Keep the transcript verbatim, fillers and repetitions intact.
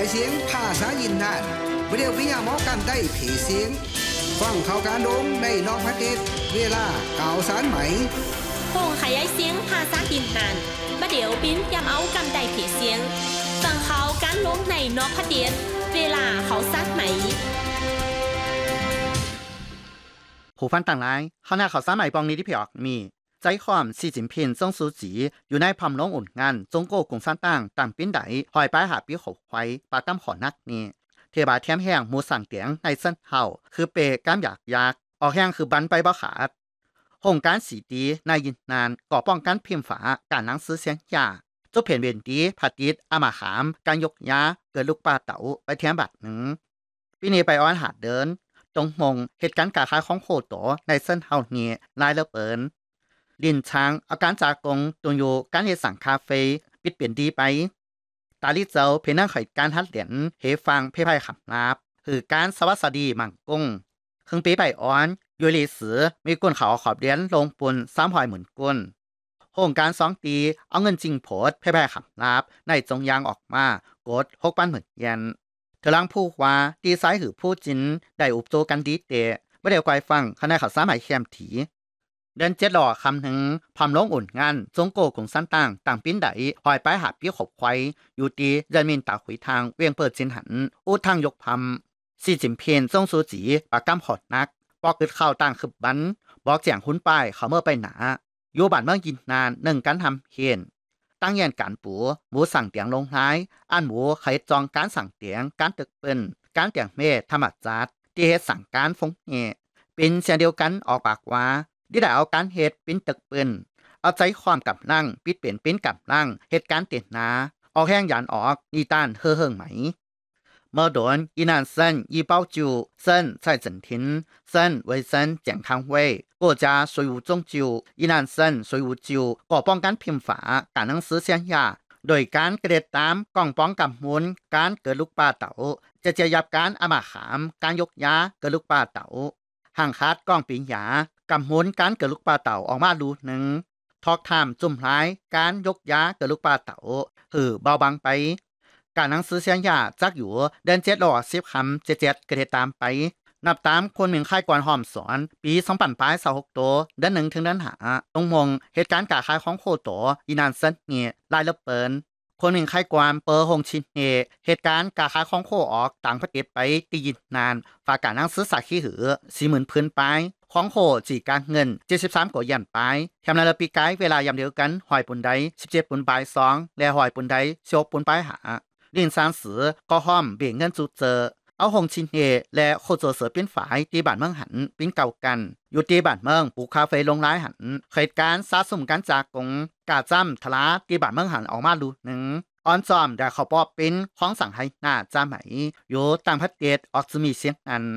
เสียงภาษายินนานวิดีโอวิญญาหมอกันได้ผีเสียงฟังข่าวการลงในนอกประเทศเวลาข่าวสารไหมห้องขยายเสียงภาษายินนานประเดี๋ยวบิ้นยำเอากันได้ผีเสียงฟังข่าวการลงในนอกประเทศเวลาข่าวสารไหมผู้ฟังต่างหลายข้าหน้าข่าวสารใหม่ปองนี้ที่พี่ออกมีใจความสีจิ้นผิงซ่งซูจีอยู่ในพำลงอุ่นงานจงโก้กงซันตั้งต่างปิ้นไดหอยป้ายหาปีหกไว้ปาตั้มขอนักนี่เทบาเทียมแห้งหมูสั่งเตียงในเส้นเฮาคือเปก้ามอยากยากออกแห้งคือบันไปบ่ขาดโครงการสีดีในยินนานก่อป้องกันพิมพ์ฝาการหนังสือเสียงยาจบเพียนเวนดีผัดติดอามาขามการยกยาเกิดลูกปลาเต๋าไปเทียมบัดหนึ่งปีนี้ไปอ้อนหาดเดินตรงมงเหตุการณ์การค้าของโคโตในเส้นเฮานี้ลายเลือเปินดินช้างอาการจากงตัวอยู่การเฮ็ดสั่งคาเฟ่ปิดเปลี่ยนดีไปตาลิเจ้าเพนังไขการฮัดเหรียญเฮฟังเพไพ่ขับลาบคือการสวัสดีมังกงครึ่งปีไปอ้อนยูรีสือมีกุนเขาขอบเหรียญลงปุนสามหอยหมื่นกุนโครงการสองตีเอาเงินจริงโพดเพไพ่ขับลาบในจงยางออกมากดหกพันหมื่นเยนเธอลังพูดว่าดีไซน์หือผู้จินได้อุบโจกันดีเตะไม่ได้ไกวฟังคณะข่าวสารใหม่เข้มถีเดินเจ็ดหล่อคำหนึ่งพามลงอุ่นงานจงโกกงสั้นต่างต่างปิ้นไดหอยไปหาปี้ขบไข่อยู่ตีเดินมินตาขุยทางเวียงเปิดจินหันอู้ทางยกพำสีจิมเพียนจงซูจีปากกำหอดนักปอกกึดข้าวต่างขึบบันบอกเสียงหุ้นป้ายเขาเมื่อไปหนาอยู่บ้านเมืองยินนานหนึ่งการทำเพียนตั้งแยนการปูหมูสั่งเตียงลงท้ายอันหมูไขจองการสั่งเตียงการตึกเปิ้นการเตียงเมธธรรมจัดที่เฮ็ดสั่งการฟงเงเป็นเสียงเดียวกันออกปากว่าดิได้เอาการเฮ็ดปิ้นตึกปืนเอาใจความกับนั่งปิดเปลี่ยนปิ้นกับนั่งเหตุการณ์เต็ดนาออกแห้งยานออกนีต้านเฮ่อเฮิงไหมเมื่อโดนอีนานเซินอีเป้าจูเซินใส่整天เซินไว้เซิน健康会国家税务总就อีนานเซิน税务就ก่อป้องกันพิมพ์ฝาการหนังสือเสียงยาโดยการกระเด็ดตามกล่องป้องกับมูลการเกิดลูกปลาเต๋าจะจะยับการอามาขามการยกยาเกิดลูกปลาเต๋าห่างคาดกล้องปิญญากำมุนการเกิดลูกปลาเต่าออกมาดูหนึ่งทอกทามจุ่มร้ายการยกยาเกิดลูกปลาเต่าหือเบาบางไปการหนังสือเสียงยาจักอยู่เดินเจ็ดหล่อสิบคำเจ็ดเจ็ดกระเทตามไปนับตามคนเมืองค่ายกวนหอมสอนปีสองพันปลายสาวหกตัวเดินหนึ่งถึงเดินหาตรงมงเหตุการณ์กาขายของโคโตอีนานเซนเนียลายเล็บเปินคนหนึ่งค่ายกวนเปอร์หงชินเนเหตุการณ์กาขายของโคออกต่างประเทศไปตียินนานฝากการหนังสือสักขี้หือสี่หมื่นพื้นไปของโคจีการเงินเจ็ดสิบสามกว่ายันไปแถมในปีกายเวลายามเดียวกันหอยปุนไดสิบเจ็ดปุนปลายสองและหอยปุนไดโชกปุนปลายหาลินซานสือก็ห้อมเบี่ยงเงินจูเจอเอาหงชินเอและโคโจเสือเป็นฝ่ายตีบ้านเมืองหันปิ้นเก่ากันอยู่ตีบ้านเมืองปูคาเฟ่ลงร้ายหันเหตุการณ์สะสมการจากกงกาจ้ำทลาตีบ้านเมืองหันออกมาดูหนึ่งออนจอมได้เขาปอบเป็นของสั่งให้หน้าจ้าไหมอยู่ต่างประเทศออกจะมีเสียงอัน